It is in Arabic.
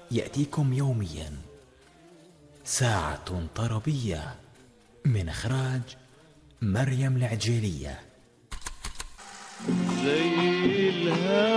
يأتيكم يوميا ساعة طربية من إخراج مريم العجيلية. زي الهوى